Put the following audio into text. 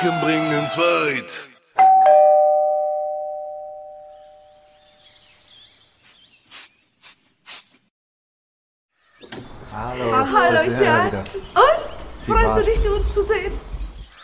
Bringen's weit. Hallo. Hallo, Schatz. Und? Freust du dich, uns zu sehen?